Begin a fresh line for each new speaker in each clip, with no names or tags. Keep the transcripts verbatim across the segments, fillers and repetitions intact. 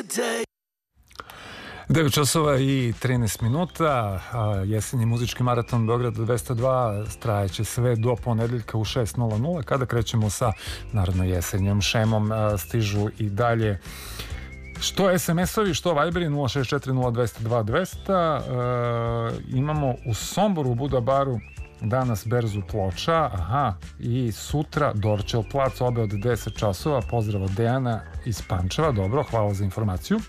devet časova i trinaest minuta, jesenji muzički maraton Beograd dvesta dva trajeće sve do ponedeljka u šest nula nula, kada krećemo sa naravno jesenjom šemom. Stižu i dalje što es em esovi, što Viberi nula šest četiri nula dvesta dva dvesta. Imamo u Somboru u Buda baru danas berzu ploča, aha, i sutra Dorčel plac, obe od deset časova. Pozdrav od Dejana iz Pančeva, dobro, hvala za informaciju.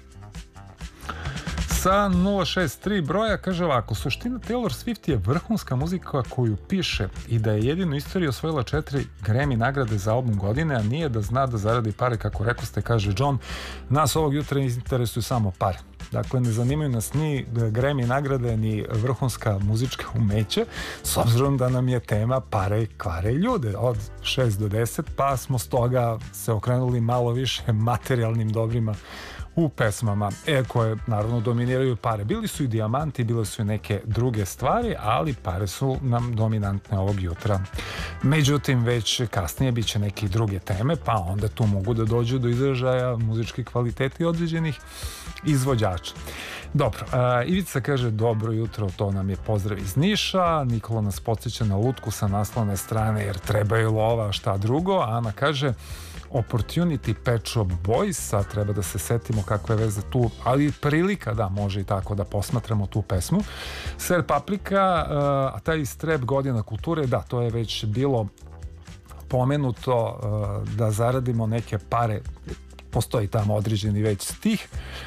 Sa nula šest tri broja kaže ovako: suština Taylor Swift je vrhunska muzika koju piše i da je jedinu istoriju osvojila četiri Grammy nagrade za album godine, a nije da zna da zaradi pare, kako rekoste, kaže John. Nas ovog jutra interesuju samo pare. Dakle, ne zanimaju nas ni Grammy nagrade, ni vrhunska muzička umeće, s obzirom da nam je tema pare kvare ljude od šest do deset, pa smo stoga se okrenuli malo više materijalnim dobrima u pesmama, e, koje naravno dominiraju pare. Bili su i dijamanti, bile su i neke druge stvari, ali pare su nam dominantne ovog jutra. Međutim, već kasnije bit će neke druge teme, pa onda tu mogu da dođu do izražaja muzički kvaliteti određenih izvođača. Dobro, uh, Ivica kaže dobro jutro, to nam je pozdrav iz Niša. Nikola nas podsjeća na lutku sa naslovne strane jer trebaju lova, šta drugo. Ana kaže Opportunity Pet Shop Boys, a treba da se setimo kakve veze tu, ali prilika da može i tako da posmatramo tu pesmu. Ser Paprika, a taj strep godina kulture, da, to je već bilo pomenuto, da zaradimo neke pare, postoji tamo određeni već stih.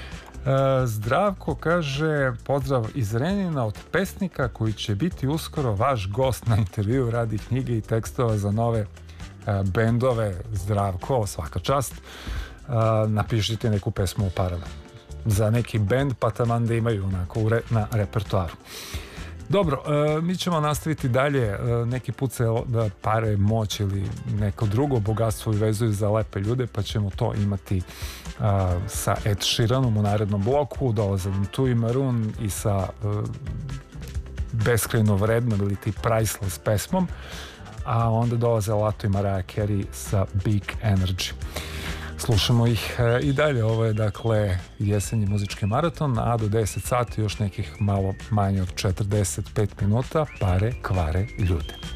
Zdravko kaže pozdrav iz Renina od pesnika koji će biti uskoro vaš gost na intervju radi knjige i tekstova za nove bendove. Zdravko, svaka čast. Napišite neku pesmu u parama za neki bend, pa taman da imaju onako u re, na repertoaru. Dobro, mi ćemo nastaviti dalje. Neki put se da pare, moć ili neko drugo bogatstvo vezuju za lepe ljude, pa ćemo to imati sa Ed Sheeranom u narednom bloku. Dolaze nam tu i Maroon i sa beskrajno vrednom ili ti Priceless pesmom, a onda dolaze Lato i Mariah Carey sa Big Energy. Slušamo ih i dalje. Ovo je dakle jesenji muzički maraton, a do deset sati još nekih malo manje od četrdeset pet minuta pare kvare ljude.